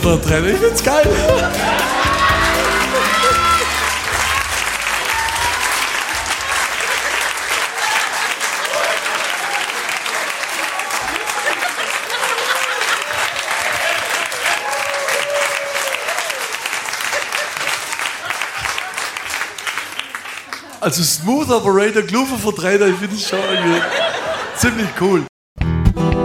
Trainer. Ich find's geil. Also Smooth Operator, Klufe Vertreter, ich finde es schon irgendwie ziemlich cool.